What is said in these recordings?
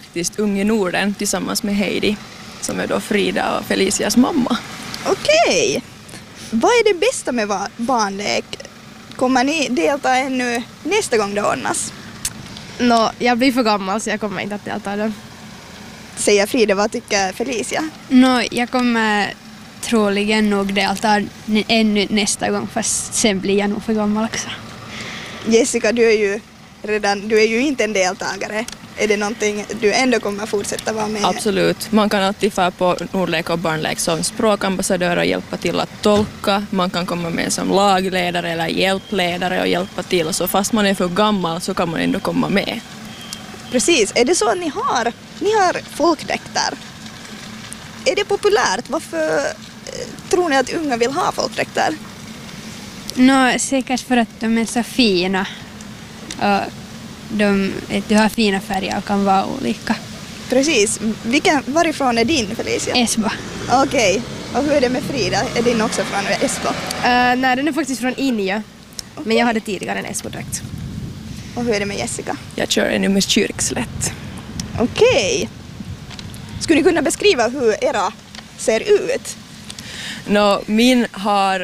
faktiskt Ung i Norden tillsammans med Heidi, som är då Frida och Felicias mamma. Okej. Vad är det bästa med barnlek? Kommer ni delta ännu nästa gång det ordnas? Jag blir för gammal så jag kommer inte att delta i den. Säger Frida, vad tycker Felicia? Jag kommer troligen nog delta ännu nästa gång, fast sen blir jag nog för gammal också. Jessica, du är ju inte en deltagare. Är det någonting du ändå kommer fortsätta vara med? Absolut. Man kan alltid få på Nordlek och barnlek som språkambassadör och hjälpa till att tolka. Man kan komma med som lagledare eller hjälpledare och hjälpa till. Så fast man är för gammal så kan man ändå komma med. Precis. Är det så att ni har folkdräkter? Är det populärt? Varför tror ni att unga vill ha folkdräkter? Säkert för att de är så fina. Och du har fina färger och kan vara olika. Precis. Varifrån är din, Felicia? Esbo. Okej. Och hur är det med Frida? Är din också från Esbo? Nej, den är faktiskt från Inja. Okay. Men jag hade tidigare en Esbo-dräkt. Och hur är det med Jessica? Jag kör ännu med Kyrkslätt. Okej. Skulle ni kunna beskriva hur era ser ut? Min har...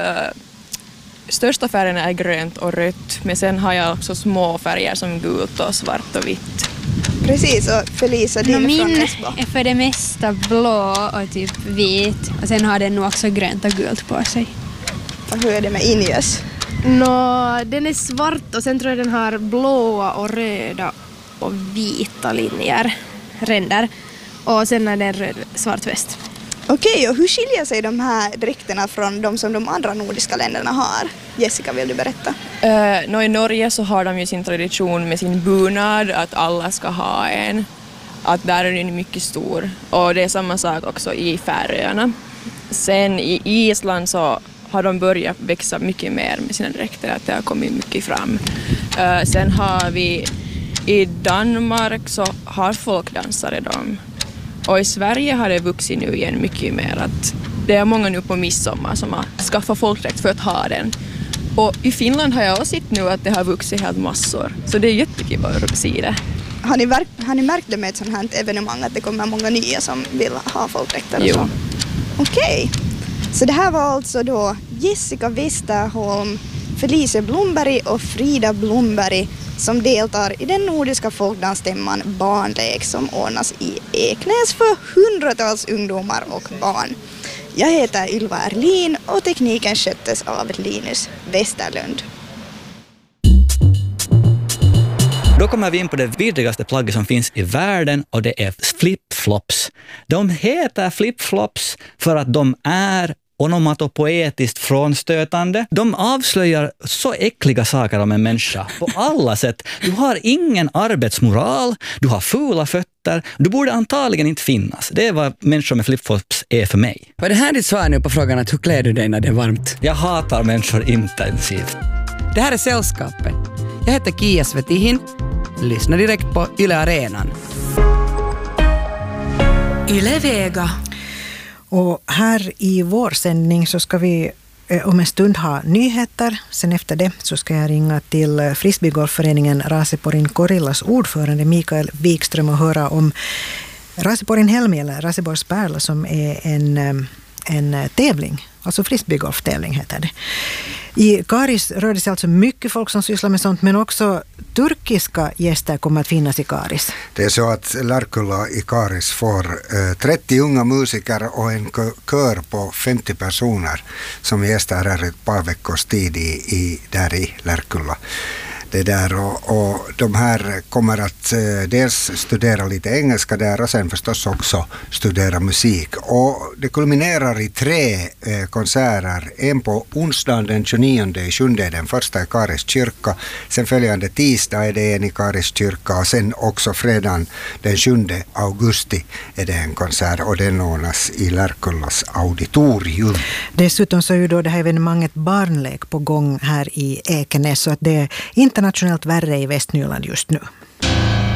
största färgerna är grönt och rött, men sen har jag också små färger som gult och svart och vitt. Precis, och Felicia, din är från Esbo. Min är för det mesta blå och typ vit, och sen har den nog också grönt och gult på sig. Och hur är det med Injös? Den är svart och sen tror jag den har blåa och röda och vita ränder. Och sen är det en röd svart väst. Okej, och hur skiljer sig de här dräkterna från de som de andra nordiska länderna har? Jessica, vill du berätta? I Norge så har de ju sin tradition med sin bunad, att alla ska ha en. Att där är den mycket stor. Och det är samma sak också i Färöarna. Sen i Island så har de börjat växa mycket mer med sina dräkter, att det har kommit mycket fram. Sen har vi i Danmark så har folkdansare dem. Och i Sverige har det vuxit nu igen mycket mer. Att det är många nu på midsommar som har skaffat folkdräkt för att ha den. Och i Finland har jag också sett nu att det har vuxit helt massor. Så det är jättekul att se det. Har ni märkt det med ett sånt här evenemang att det kommer många nya som vill ha folkdräkter? Jo. Okej. Så det här var alltså då Jessica Westerholm, Felicia Blomberg och Frida Blomberg som deltar i den nordiska folkdansstämman Barnlek som ordnas i Eknäs för hundratals ungdomar och barn. Jag heter Ylva Erlin och tekniken sköttes av Linus Westerlund. Då kommer vi in på det vidrigaste plagget som finns i världen, och det är flip-flops. De heter flip-flops för att de är onomatopoetiskt frånstötande. De avslöjar så äckliga saker om en människa på alla sätt. Du har ingen arbetsmoral, du har fula fötter, du borde antagligen inte finnas. Det är vad människor med flip-flops är för mig. Var det här ditt svar nu på frågan att hur klär du dig när det är varmt? Jag hatar människor intensivt. Det här är Sällskapet. Jag heter Kia Svetihin. Lyssna direkt på Yle Arenan. Yle Vega. Och här i vår sändning så ska vi om en stund ha nyheter. Sen efter det så ska jag ringa till frisbeegolfföreningen Raaseporin Korillas ordförande Mikael Wikström och höra om Raaseporin Helmi eller Raaseborgs Pärla som är en tävling. Alltså frisbeegolftävling heter det. I Karis rör det sig alltså mycket folk som sysslar med sånt, men också turkiska gäster kommer att finnas i Karis. Det är så att Lärkulla i Karis får 30 unga musiker och en kör på 50 personer som gästar här ett par veckors tid där i Lärkulla. Det där och de här kommer att dels studera lite engelska där och sen förstås också studera musik. Och det kulminerar i 3 konserter. En på onsdagen den 29/7 den första i Karis kyrka. Sen följande tisdag är det en i Karis kyrka och sen också fredagen den 7 augusti är det en konsert och den ordnas i Lärkullas auditorium. Dessutom så är ju då det här evenemanget Barnlek på gång här i Ekenäs så att det är internationellt värre i Västnyland just nu.